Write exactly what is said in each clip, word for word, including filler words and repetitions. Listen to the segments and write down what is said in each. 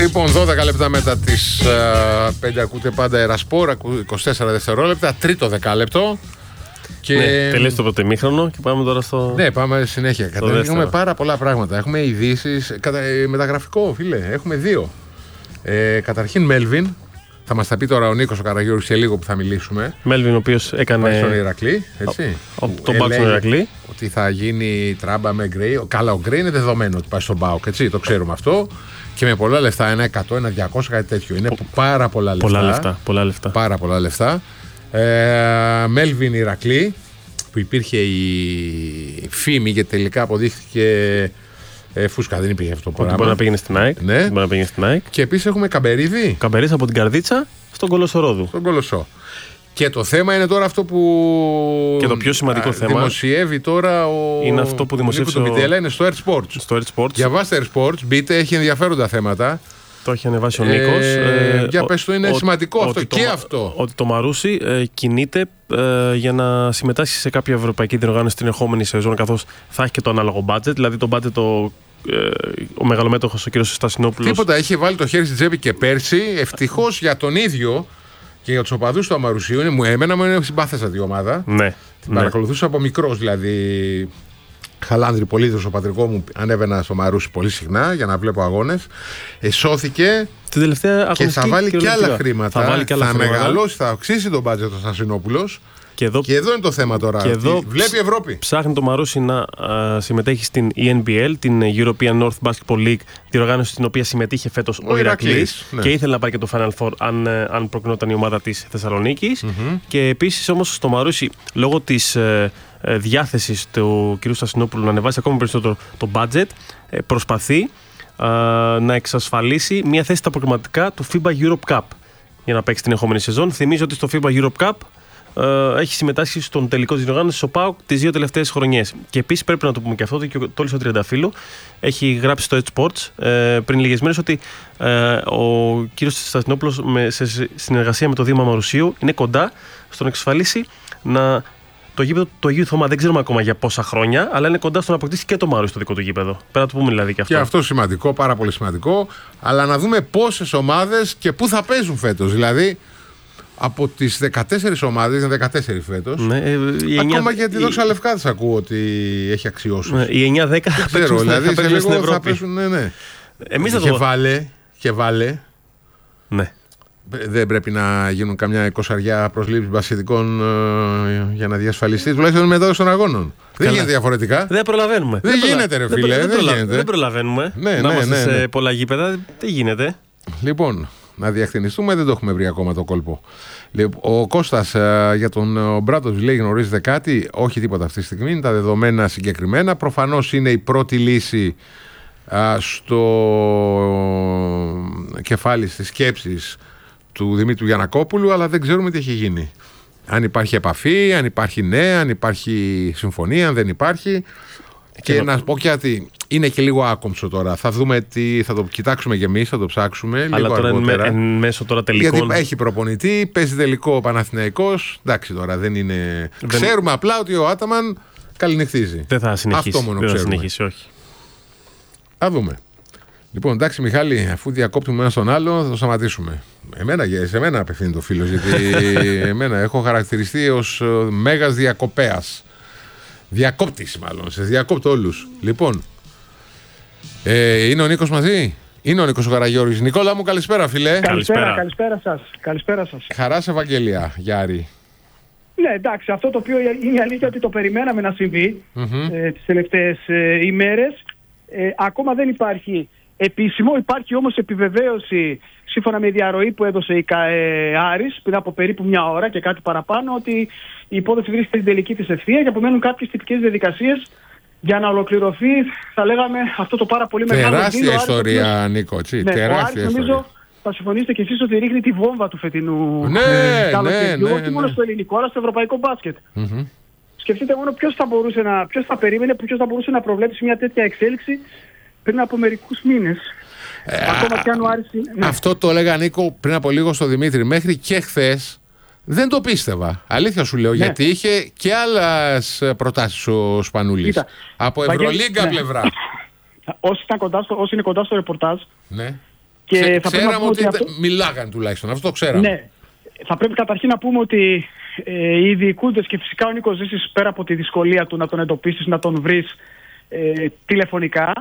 Λοιπόν, δώδεκα λεπτά μετά τις uh, πέντε ακούτε πάντα Ερασπόρ, είκοσι τέσσερα δευτερόλεπτα, τρίτο δεκάλεπτο. Και... Ναι, τελείωσε το πρώτο ημίχρονο και πάμε τώρα στο. Ναι, πάμε συνέχεια. Έχουμε πάρα πολλά πράγματα. Έχουμε ειδήσεις. Κατα... Μεταγραφικό, φίλε. Έχουμε δύο. Ε, καταρχήν, Μέλβιν. Θα μας τα πει τώρα ο Νίκος ο Καραγιώρης σε λίγο που θα μιλήσουμε. Μέλβιν, ο οποίος έκανε. Πάει στον Ηρακλή, έτσι. Ο, ο, τον Μπάουκ στον Ηρακλή. Ότι θα γίνει τράμπα με Γκρέι. Καλά, ο Γκρέι είναι δεδομένο ότι πάει στον Μπάουκ, έτσι. Το ξέρουμε αυτό. Και με πολλά λεφτά, ένα εκατό, ένα διακόσια, κάτι τέτοιο. Είναι Πο... πάρα πολλά λεφτά. Πολλά λεφτά. Πολλά λεφτά. Πάρα πολλά λεφτά. Ε, Μέλβιν Ηρακλή, που υπήρχε η φήμη και τελικά αποδείχθηκε ε, φούσκα, δεν υπήρχε αυτό το πράγμα. Μπορεί να πήγαινε στην ΑΕΚ. Ναι. Μπορεί να πήγαινε στην ΑΕΚ. Και επίσης έχουμε Καμπερίδη. Καμπερίδη από την Καρδίτσα στον Κολοσσορόδου. Στον Κολοσσό. Και το θέμα είναι τώρα αυτό που. Και το πιο σημαντικό α, θέμα. Δημοσιεύει τώρα ο. Είναι αυτό που δημοσίευσε. Το Μιτέλα είναι στο Air Sports. Στο Air Sports. Διαβάστε Air Sports, μπείτε, έχει ενδιαφέροντα θέματα. Το έχει ανεβάσει ο Νίκος. Ε, ε, για πες το, είναι ο, σημαντικό ο, αυτό και το, αυτό. Ότι το Μαρούσι ε, κινείται ε, για να συμμετάσχει σε κάποια ευρωπαϊκή διοργάνωση την ερχόμενη σεζόν, καθώς θα έχει και το ανάλογο budget. Δηλαδή το budget, το, ε, ο μεγαλομέτωχος ο κ. Στασινόπουλος. Τίποτα, είχε βάλει το χέρι στην τσέπη και πέρσι. Ευτυχώς για τον ίδιο και για τους οπαδούς του Αμαρουσίου. Είναι, μου, εμένα μου είναι συμπάθεστα η ομάδα. Ναι. Την ναι. παρακολουθούσα από μικρός δηλαδή. Χαλάνδρη πολίτης, ο πατρικό μου, ανέβαινα στο Μαρούσι πολύ συχνά για να βλέπω αγώνες. Εσώθηκε και θα βάλει και, και άλλα χρήματα. Θα, βάλει και άλλα θα χρήματα. μεγαλώσει, θα αυξήσει τον μπάτζετ ο Στασινόπουλος. Και εδώ, και εδώ είναι το θέμα τώρα. Και εδώ βλέπει η Ευρώπη. Ψάχνει το Μαρούσι να α, συμμετέχει στην ι εν μπι ελ, την European North Basketball League, διοργάνωση στην οποία συμμετείχε φέτος ο, ο Ηρακλής. Ναι. Και ήθελε να πάρει και το Final Four αν, αν προκρινόταν η ομάδα της Θεσσαλονίκης. Mm-hmm. Και επίσης όμως στο Μαρούσι, λόγω της ε, ε, διάθεσης του κ. Στασινόπουλου να ανεβάσει ακόμα περισσότερο το budget, ε, προσπαθεί ε, να εξασφαλίσει μια θέση στα προκριματικά του φίμπα Europe Cup για να παίξει την ερχόμενη σεζόν. Θυμίζω ότι στο φίμπα Europe Cup Uh, έχει συμμετάσχει στον τελικό της διοργάνωσης ο ΠΑΟΚ τις δύο τελευταίες χρονιές. Και επίσης πρέπει να το πούμε και αυτό, ότι και ο Τόλης ο Τριανταφύλλου έχει γράψει στο Edge Sports uh, πριν λίγες μέρες ότι uh, ο κύριος Στασινόπουλος με, σε συνεργασία με το Δήμα Μαρουσίου είναι κοντά στο να εξασφαλίσει να, το γήπεδο του Αγίου Θωμά. Δεν ξέρουμε ακόμα για πόσα χρόνια, αλλά είναι κοντά στο να αποκτήσει και το Μάρου στο δικό του γήπεδο. Πρέπει να το πούμε δηλαδή και αυτό. Και αυτό σημαντικό, πάρα πολύ σημαντικό. Αλλά να δούμε πόσες ομάδες και πού θα παίζουν φέτος. Δηλαδή. Από τις δεκατέσσερις ομάδες, είναι δεκατέσσερις φέτος. Ναι, η ακόμα εννιά... και τη Δόξα Λευκάδης ακούω ότι έχει αξιώσεις. Ναι, οι εννιά δέκα θα παίξουν, δηλαδή, θα παίξουν στην Ευρώπη. Θα παίξουν, ναι, ναι. Εμείς θα και, το... βάλε, και βάλε. Ναι. Δεν πρέπει να γίνουν καμιά εικοσαριά προσλήψεις μπασκετικών ε, για να διασφαλιστεί τουλάχιστον μετά των αγώνων. Καλά. Δεν γίνεται διαφορετικά. Δεν προλαβαίνουμε. Δεν, δεν γίνεται, ρε φίλε. Δεν, δεν, προλα... γίνεται. δεν προλαβαίνουμε. Ναι, να ναι, είμαστε ναι, ναι. σε πολλά γήπεδα. Δεν γίνεται. Λοιπόν, να διακτηνιστούμε, δεν το έχουμε βρει ακόμα το κόλπο. Ο Κώστας uh, για τον Μπράτοβιτς λέει: γνωρίζετε κάτι? Όχι, τίποτα αυτή τη στιγμή. Είναι τα δεδομένα συγκεκριμένα. Προφανώς είναι η πρώτη λύση uh, στο κεφάλι στις σκέψεις του Δημήτρου Γιαννακόπουλου, αλλά δεν ξέρουμε τι έχει γίνει. Αν υπάρχει επαφή, αν υπάρχει ναι, αν υπάρχει συμφωνία, αν δεν υπάρχει. Και, και να πω κάτι, είναι και λίγο άκομψο τώρα. Θα δούμε τι, θα το κοιτάξουμε κι εμείς, θα το ψάξουμε. Αλλά λίγο τώρα αργότερα. εν μέσω τώρα τελικών. Γιατί έχει προπονητή, παίζει τελικό ο Παναθηναϊκός. Εντάξει τώρα, δεν είναι. Δεν... Ξέρουμε απλά ότι ο Άταμαν καληνυχτίζει. Δεν θα συνεχίσει. Αυτό μόνο δεν ξέρουμε. Θα συνεχίσει, όχι. Θα δούμε. Λοιπόν, εντάξει, Μιχάλη, αφού διακόπτουμε ένα στον άλλο, θα το σταματήσουμε. Εμένα, σε μένα απευθύνει το φίλο, γιατί εμένα έχω χαρακτηριστεί ως μέγας διακοπέας. Διακόπτης, μάλλον. Σε διακόπτω όλους. Λοιπόν, ε, είναι ο Νίκος μαζί. Είναι ο Νίκος ο Καραγιώρης. Νικόλα μου, καλησπέρα, φίλε. Καλησπέρα, καλησπέρα σας. Καλησπέρα σας. Χαράς Ευαγγελία, Γιάρη. Ναι, εντάξει, αυτό το οποίο είναι αλήθεια ότι το περιμέναμε να συμβεί mm-hmm. ε, τις τελευταίες ε, ημέρες. Ε, ακόμα δεν υπάρχει επίσημο, υπάρχει όμως επιβεβαίωση σύμφωνα με διαρροή που έδωσε η ΚΑΕ Άρης πριν από περίπου μια ώρα και κάτι παραπάνω, ότι η υπόθεση βρίσκεται στην τελική της ευθεία και απομένουν κάποιες τυπικές διαδικασίες για να ολοκληρωθεί, θα λέγαμε, αυτό το πάρα πολύ μεγάλο. Τεράστια ιστορία, Άρης, Νίκο, τσι, ναι, τεράστια ιστορία. Νομίζω θα συμφωνήσετε και εσείς ότι ρίχνει τη βόμβα του φετινού ναι, ε, ναι, ναι, όχι ναι. μόνο στο ελληνικό, αλλά στο ευρωπαϊκό μπάσκετ. Mm-hmm. Σκεφτείτε μόνο ποιος θα μπορούσε να, ποιος θα περίμενε, ποιος θα μπορούσε να προβλέψει μια τέτοια εξέλιξη πριν από μερικούς μήνες. Ε, Ακόμα και αν ο Άρης, ναι. Αυτό το έλεγα, Νίκο, πριν από λίγο στο Δημήτρη. Μέχρι και χθες δεν το πίστευα. Αλήθεια σου λέω, ναι. Γιατί είχε και άλλες προτάσεις ο Σπανούλης. Κοίτα, από Ευρωλίγκα ναι. πλευρά. Όσοι, ήταν κοντά στο, όσοι είναι κοντά στο ρεπορτάζ, ναι. Και Ξέ, θα ξέραμε ότι, ότι αυτό... μιλάγαν τουλάχιστον, αυτό το ξέραμε. Ναι. Θα πρέπει καταρχήν να πούμε ότι ε, οι διοικούντες και φυσικά ο Νίκος Ζήσης, πέρα από τη δυσκολία του να τον εντοπίσεις, να τον βρεις ε, τηλεφωνικά,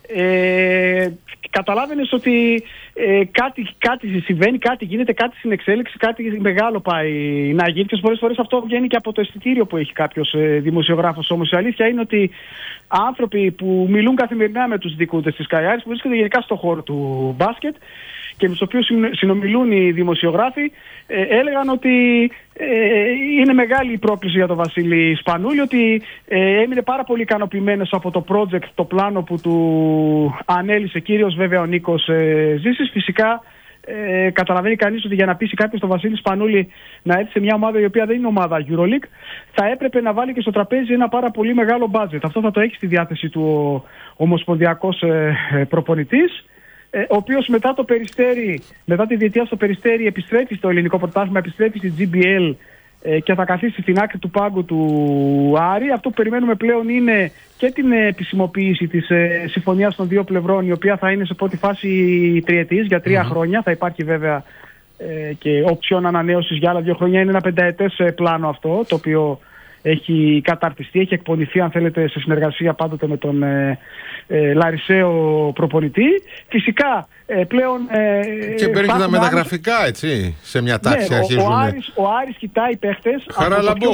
ε, καταλάβαινες ότι ε, κάτι, κάτι συμβαίνει, κάτι γίνεται, κάτι στην εξέλιξη, κάτι μεγάλο πάει να γίνει και πολλές φορές αυτό βγαίνει και από το αισθητήριο που έχει κάποιος ε, δημοσιογράφος. Όμως η αλήθεια είναι ότι άνθρωποι που μιλούν καθημερινά με τους διοικούντες της ΚΑΙΑΡΙΣ, που βρίσκονται γενικά στον χώρο του μπάσκετ και με τους οποίους συνομιλούν οι δημοσιογράφοι, ε, έλεγαν ότι ε, είναι μεγάλη η πρόκληση για τον Βασίλη Σπανούλη, ότι ε, έμεινε πάρα πολύ ικανοποιημένος από το project, το πλάνο που του ανέλησε κύριος βέβαια ο Νίκος ε, Ζήσης. Φυσικά ε, καταλαβαίνει κανείς ότι για να πείσει κάποιος τον Βασίλη Σπανούλη να έρθει σε μια ομάδα η οποία δεν είναι ομάδα EuroLeague, θα έπρεπε να βάλει και στο τραπέζι ένα πάρα πολύ μεγάλο budget. Αυτό θα το έχει στη διάθεση του ο ομοσπονδιακός ε, προπονητής, ο οποίος μετά το Περιστέρι, μετά τη διετία στο Περιστέρι επιστρέφει στο ελληνικό πρωτάθλημα, επιστρέφει στη τζι μπι ελ ε, και θα καθίσει στην άκρη του πάγκου του Άρη. Αυτό που περιμένουμε πλέον είναι και την επισημοποίηση της ε, συμφωνίας των δύο πλευρών, η οποία θα είναι σε πρώτη φάση τριετής για τρία mm-hmm. χρόνια. Θα υπάρχει βέβαια ε, και όψιον ανανέωσης για άλλα δύο χρόνια. Είναι ένα πενταετές ε, πλάνο αυτό, το οποίο έχει καταρτιστεί, έχει εκπονηθεί αν θέλετε σε συνεργασία πάντοτε με τον ε, ε, Λαρισαίο προπονητή. Φυσικά ε, πλέον... Ε, και παίρνει τα μεταγραφικά έτσι, σε μια τάξη ναι, αρχίζουν. Ο, ο, Άρης, ο Άρης κοιτάει παίχτες Χαραλαμπό.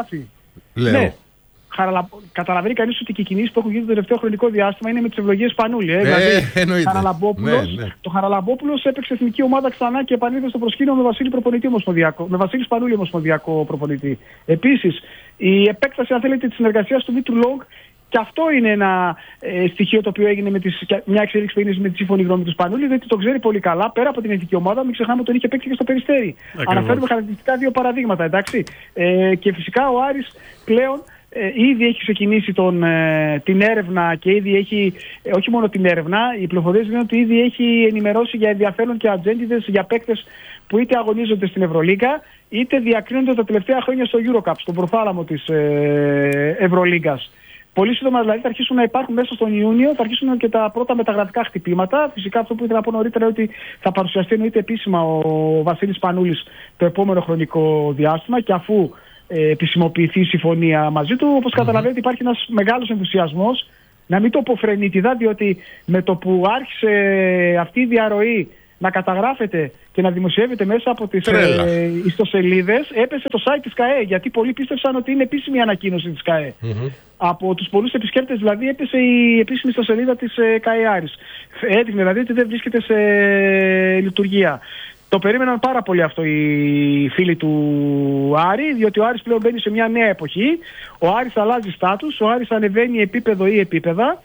Λέω. Ναι. Χαραλα... Καταλαβαίνει κανείς ότι και οι κινήσεις που έχουν γίνει το τελευταίο χρονικό διάστημα είναι με τις ευλογίες Σπανούλη. Ε, ε, δηλαδή, Χαραλαμπόπουλος, ναι, ναι. Το Χαραλαμπόπουλος έπαιξε εθνική ομάδα ξανά και επανήλθε στο προσκήνιο με Βασίλη, προπονητή ομοσπονδιακό, με Βασίλη Σπανούλη ομοσπονδιακό προπονητή. Επίσης, η επέκταση, αν θέλετε, της συνεργασίας του Μήτρου Λόγκ, και αυτό είναι ένα ε, στοιχείο το οποίο έγινε με τις, μια εξέλιξη που έγινε με τη σύμφωνη γνώμη του Σπανούλη, διότι το ξέρει πολύ καλά. Πέρα από την εθνική ομάδα, μην ξεχνάμε ότι τον είχε παίξει και στο Περιστέρι. Αναφέρουμε χαρακτηριστικά δύο παραδείγματα, εντάξει. Ε, και φυσικά ο Άρης πλέον Ε, ήδη έχει ξεκινήσει τον, ε, την έρευνα και ήδη έχει, ε, όχι μόνο την έρευνα, οι πληροφορίες λένε ότι ήδη έχει ενημερώσει για ενδιαφέρον και ατζέντιδες για παίκτες που είτε αγωνίζονται στην Ευρωλίγκα είτε διακρίνονται τα τελευταία χρόνια στο EuroCup, στον προθάλαμο της ε, Ευρωλίγκας. Πολύ σύντομα δηλαδή θα αρχίσουν να υπάρχουν μέσα στον Ιούνιο, θα αρχίσουν και τα πρώτα μεταγραφικά χτυπήματα. Φυσικά αυτό που ήθελα να πω νωρίτερα είναι ότι θα παρουσιαστεί εννοείται επίσημα ο Βασίλης Σπανούλης το επόμενο χρονικό διάστημα και αφού Ε, επισημοποιηθεί η συμφωνία μαζί του. Όπως mm-hmm. καταλαβαίνετε υπάρχει ένας μεγάλος ενθουσιασμός, να μην το αποφρενίτιδα, διότι με το που άρχισε αυτή η διαρροή να καταγράφεται και να δημοσιεύεται μέσα από τις ε, ιστοσελίδες, έπεσε το site της ΚΑΕ, γιατί πολλοί πίστευσαν ότι είναι επίσημη ανακοίνωση της ΚΑΕ. Mm-hmm. Από τους πολλούς επισκέπτες δηλαδή έπεσε η επίσημη ιστοσελίδα της ε, ΚΑΕ-Άρης. Έδειχνε δηλαδή ότι δεν βρίσκεται σε λειτουργία. Το περίμεναν πάρα πολύ αυτό οι φίλοι του Άρη, διότι ο Άρης πλέον μπαίνει σε μια νέα εποχή. Ο Άρης αλλάζει στάτους, ο Άρης ανεβαίνει επίπεδο ή επίπεδα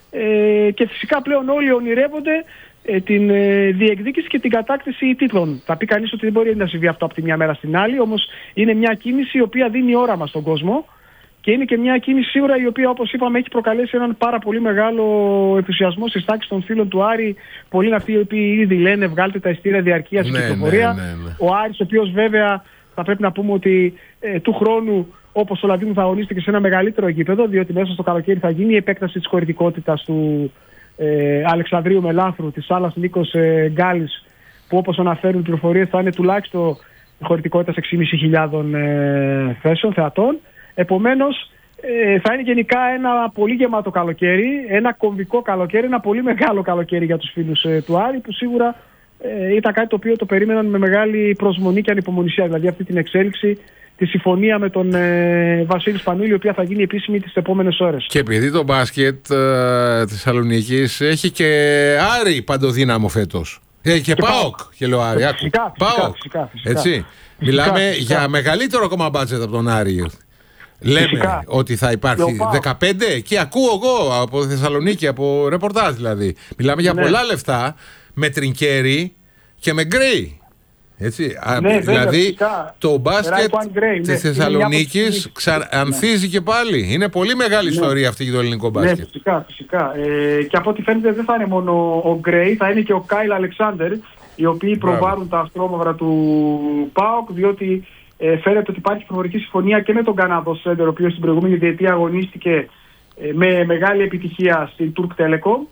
ε, και φυσικά πλέον όλοι ονειρεύονται ε, την ε, διεκδίκηση και την κατάκτηση τίτλων. Θα πει κανείς ότι δεν μπορεί να συμβεί αυτό από τη μια μέρα στην άλλη, όμως είναι μια κίνηση η οποία δίνει όραμα στον κόσμο. Και είναι και μια κίνηση σίγουρα η οποία, όπως είπαμε, έχει προκαλέσει έναν πάρα πολύ μεγάλο ενθουσιασμό στις τάξεις των φίλων του Άρη. Πολλοί είναι αυτοί οι οποίοι ήδη λένε βγάλτε τα ειστήρια διαρκείας στην κυκλοφορία. Ναι, ναι, ναι. Ο Άρης, ο οποίος βέβαια θα πρέπει να πούμε ότι ε, του χρόνου, όπως ο Λαδίμου, θα αγωνίστηκε σε ένα μεγαλύτερο γήπεδο, διότι μέσα στο καλοκαίρι θα γίνει η επέκταση της χωρητικότητας του ε, Αλεξανδρίου Μελάθρου, της Σάλας Νίκος ε, Γκάλης, που όπως αναφέρουν οι πληροφορίες θα είναι τουλάχιστον χωρητικότητας έξι χιλιάδες πεντακόσιων ε, θέσεων θεατών. Επομένως, ε, θα είναι γενικά ένα πολύ γεμάτο καλοκαίρι, ένα κομβικό καλοκαίρι, ένα πολύ μεγάλο καλοκαίρι για τους φίλους ε, του Άρη, που σίγουρα ε, ήταν κάτι το οποίο το περίμεναν με μεγάλη προσμονή και ανυπομονησία. Δηλαδή αυτή την εξέλιξη, τη συμφωνία με τον ε, Βασίλη Σπανούλη, η οποία θα γίνει επίσημη τις επόμενες ώρες. Και επειδή το μπάσκετ ε, της Θεσσαλονίκης έχει και Άρη παντοδύναμο φέτος. Ε, και, και ΠΑΟΚ, και λέω Άρη. Φυσικά, φυσικά, φυσικά, φυσικά. Έτσι. Φυσικά, μιλάμε φυσικά. για μεγαλύτερο ακόμα μπάτζετ από τον Άρη. Λέμε φυσικά. Ότι θα υπάρχει δεκαπέντε και ακούω εγώ από Θεσσαλονίκη, από ρεπορτάζ δηλαδή. Μιλάμε για ναι. πολλά λεφτά με Τρινκέρι και με Γκρέι. Έτσι. Ναι, δηλαδή φυσικά. Το μπάσκετ της ναι. Θεσσαλονίκης ξα... ανθίζει ναι. και πάλι. Είναι πολύ μεγάλη ναι. ιστορία αυτή για το ελληνικό μπάσκετ. Ναι, φυσικά. φυσικά. Ε, και από ό,τι φαίνεται δεν θα είναι μόνο ο Γκρέι, θα είναι και ο Κάιλ Αλεξάνδερ, οι οποίοι Μπράβο. προβάλλουν τα αστρόμαυρα του ΠΑΟΚ, διότι Ε, φαίνεται ότι υπάρχει προφορική συμφωνία και με τον Καναδό Σέντερ, ο οποίος στην προηγούμενη διετία αγωνίστηκε ε, με μεγάλη επιτυχία στην Turk Telecom.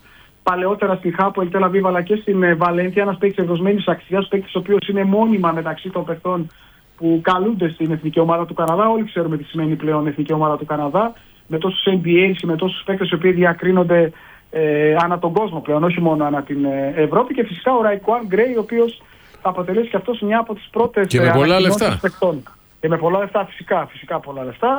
παλαιότερα στη Χάπολ Τελ Αβίβ αλλά και στην Βαλένθια. Ένας παίκτης ευρωσμένης αξίας, παίκτης ο οποίος είναι μόνιμα μεταξύ των παιχτών που καλούνται στην εθνική ομάδα του Καναδά. Όλοι ξέρουμε τι σημαίνει πλέον εθνική ομάδα του Καναδά. Με τόσους N B A και με τόσους παίκτες οι οποίοι διακρίνονται ε, ανά τον κόσμο πλέον, όχι μόνο ανά την ε, Ευρώπη. Και φυσικά ο Ραϊκουάν Γκρέι, ο οποίος θα αποτελέσει και αυτός μια από τις πρώτες και με πολλά λεφτά. Παικτών. Και με πολλά λεφτά, φυσικά, φυσικά πολλά λεφτά.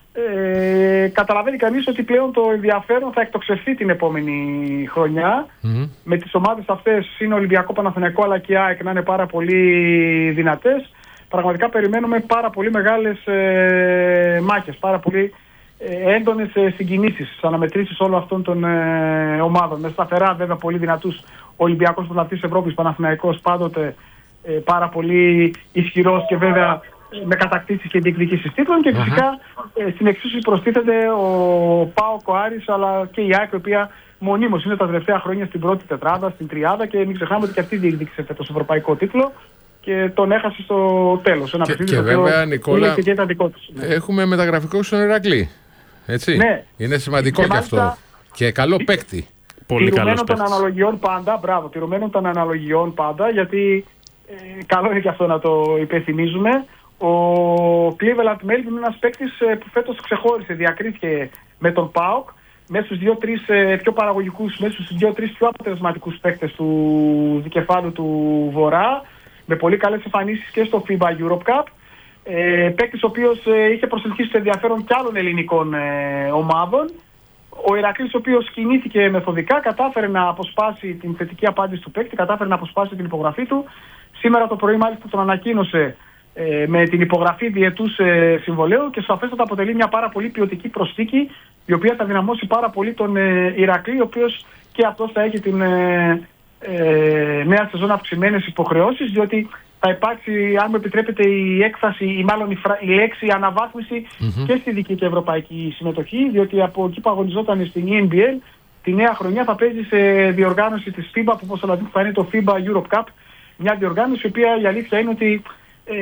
Ε, καταλαβαίνει κανείς ότι πλέον το ενδιαφέρον θα εκτοξευθεί την επόμενη χρονιά. Mm-hmm. Με τις ομάδες αυτές, είναι Ολυμπιακό, Παναθηναϊκό αλλά και ΑΕΚ να είναι πάρα πολύ δυνατές. Πραγματικά περιμένουμε πάρα πολύ μεγάλες ε, μάχες, πάρα πολύ ε, έντονες ε, συγκινήσεις στις αναμετρήσεις όλων αυτών των ε, ομάδων. Με σταθερά βέβαια πολύ δυνατούς Ολυμπιακός Πρωταθλητής Ευρώπης, Παναθηναϊκός πάντοτε ε, πάρα πολύ ισχυρός και βέβαια με κατακτήσεις και διεκδικήσεις τίτλων. Και φυσικά ε, στην εξίσωση προστίθεται ο ΠΑΟΚ, ο Άρης αλλά και η ΑΕΚ, η οποία μονίμως είναι τα τελευταία χρόνια στην πρώτη τετράδα, στην τριάδα, και μην ξεχνάμε ότι και αυτή διεκδίκησε φέτος ευρωπαϊκό τίτλο και τον έχασε στο τέλος. Ένα και, και βέβαια, Νικόλα, και και δικό τους, ναι. Έχουμε μεταγραφικό στον Ηρακλή. Έτσι. Ναι. Είναι σημαντικό και, και αυτό. Και καλό παίκτη. Πολύ τηρουμένων των αναλογιών πάντα, μπράβο, τηρουμένων των αναλογιών πάντα, γιατί ε, καλό είναι και αυτό να το υπενθυμίζουμε. Ο Cleveland Melvin είναι ένας παίκτης ε, που φέτος ξεχώρισε, διακρίθηκε με τον ΠΑΟΚ μέσα στους δύο-τρεις ε, πιο παραγωγικούς, μέσα στους δύο-τρεις πιο αποτελεσματικούς παίκτες του δικεφάλου του Βορρά, με πολύ καλές εμφανίσεις και στο φίμπα Europe Cup. Ε, παίκτης ο οποίος ε, είχε προσελκύσει το ενδιαφέρον και άλλων ελληνικών ε, ομάδων. Ο Ηρακλής, ο οποίος κινήθηκε μεθοδικά, κατάφερε να αποσπάσει την θετική απάντηση του παίκτη, κατάφερε να αποσπάσει την υπογραφή του. Σήμερα το πρωί μάλιστα τον ανακοίνωσε ε, με την υπογραφή διετούς ε, συμβολαίου και σαφέστατα αποτελεί μια πάρα πολύ ποιοτική προσθήκη, η οποία θα δυναμώσει πάρα πολύ τον ε, Ηρακλή, ο οποίος και αυτός θα έχει την ε, ε, νέα σεζόν αυξημένες υποχρεώσεις, διότι θα υπάρξει, αν μου επιτρέπετε η έκφραση ή μάλλον η, φρα... η λέξη αναβάθμιση mm-hmm. και στη δική και ευρωπαϊκή συμμετοχή, διότι από εκεί που αγωνιζόταν στην E N B L, τη νέα χρονιά θα παίζει σε διοργάνωση της φίμπα, που όπως όλα θα είναι το φίμπα Europe Cup, μια διοργάνωση η οποία η αλήθεια είναι ότι ε,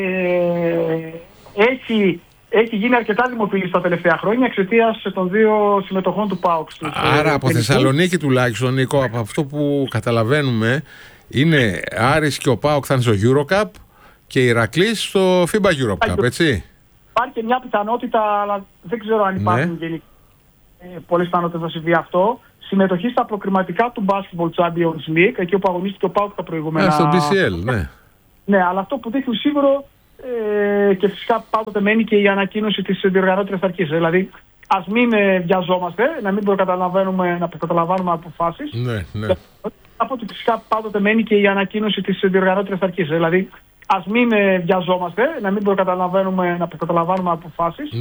έχει, έχει γίνει αρκετά δημοφιλής τα τελευταία χρόνια εξαιτίας των δύο συμμετοχών του ΠΑΟΚ. Άρα ε, από Θεσσαλονίκη τουλάχιστον, Νίκο, από αυτό που καταλαβαίνουμε, είναι Άρης και ο ΠΑΟΚ θα είναι στο EuroCup και η Ηρακλής στο φίμπα Europe Cup, έτσι. Υπάρχει και μια πιθανότητα, αλλά δεν ξέρω αν υπάρχουν ναι. ε, πολλές πιθανότητες να συμβεί αυτό. Συμμετοχή στα προκριματικά του Basketball Champions League, εκεί όπου αγωνίστηκε ο ΠΑΟΚ τα προηγούμενα. Α, στο μπι σι ελ, ναι. Ναι, αλλά αυτό που δείχνει σίγουρο ε, και φυσικά πάντοτε μένει και η ανακοίνωση της διοργανώτριας αρχής. Δηλαδή, ας μην ε, βιαζόμαστε, να μην προκαταλαμβάνουμε, να προκαταλαμβάνουμε αποφάσεις. Ναι, ναι. Από ότι φυσικά πάντοτε μένει και η ανακοίνωση της διοργανώτριας αρχής. Δηλαδή, ας μην ε, βιαζόμαστε, να μην προκαταλαμβάνουμε, να προκαταλαμβάνουμε αποφάσεις.